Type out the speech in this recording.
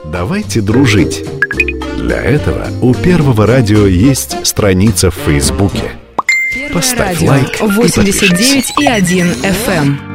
Давайте дружить. Для этого у Первого радио есть страница в Фейсбуке. Поставь лайк и подпишись. 89,1 FM.